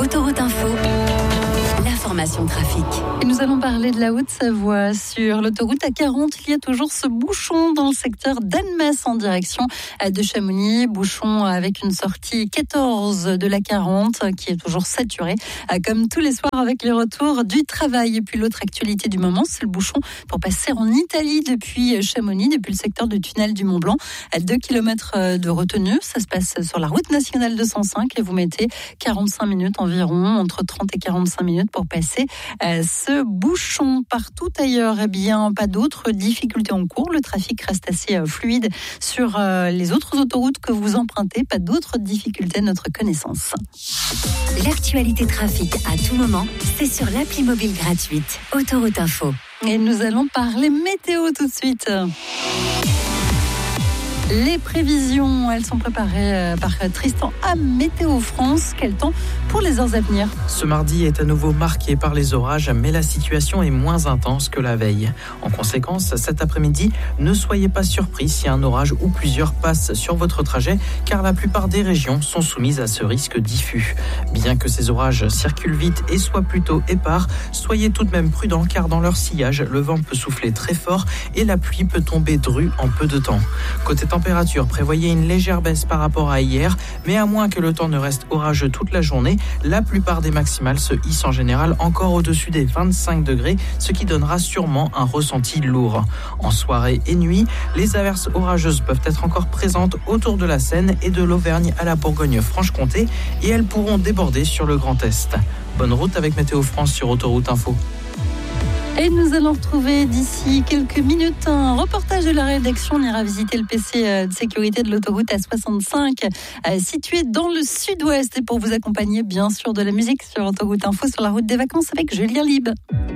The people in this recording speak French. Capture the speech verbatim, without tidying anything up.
Autoroute Info, l'information trafic. Et nous allons parler de la Haute-Savoie. Sur l'autoroute A quarante, il y a toujours ce bouchon dans le secteur d'Annemasse en direction de Chamonix. Bouchon avec une sortie quatorze de l'A quarante qui est toujours saturée, comme tous les soirs avec les retours du travail. Et puis l'autre actualité du moment, c'est le bouchon pour passer en Italie depuis Chamonix, depuis le secteur du tunnel du Mont-Blanc. deux kilomètres de retenue. Ça se passe sur la route nationale deux cent cinq et vous mettez quarante-cinq minutes environ, entre trente et quarante-cinq minutes pour passer euh, ce bouchon. Partout ailleurs, eh bien, pas d'autres difficultés en cours. Le trafic reste assez euh, fluide sur euh, les autres autoroutes que vous empruntez. Pas d'autres difficultés à notre connaissance. L'actualité trafic à tout moment, c'est sur l'appli mobile gratuite Autoroute Info. Et nous allons parler météo tout de suite. Les prévisions, elles sont préparées par Tristan à Météo France. Quel temps pour les heures à venir? Ce mardi est à nouveau marqué par les orages, mais la situation est moins intense que la veille. En conséquence, cet après-midi, ne soyez pas surpris si un orage ou plusieurs passent sur votre trajet, car la plupart des régions sont soumises à ce risque diffus. Bien que ces orages circulent vite et soient plutôt épars, soyez tout de même prudents, car dans leur sillage, le vent peut souffler très fort et la pluie peut tomber drue en peu de temps. Côté température, prévoyez une légère baisse par rapport à hier, mais à moins que le temps ne reste orageux toute la journée, la plupart des maximales se hissent en général encore au-dessus des vingt-cinq degrés, ce qui donnera sûrement un ressenti lourd. En soirée et nuit, les averses orageuses peuvent être encore présentes autour de la Seine et de l'Auvergne à la Bourgogne-Franche-Comté, et elles pourront déborder sur le Grand Est. Bonne route avec Météo France sur Autoroute Info. Et nous allons retrouver d'ici quelques minutes un reportage de la rédaction. On ira visiter le P C de sécurité de l'autoroute A soixante-cinq, situé dans le sud-ouest. Et pour vous accompagner, bien sûr, de la musique sur Autoroute Info, sur la route des vacances avec Julien Lieb.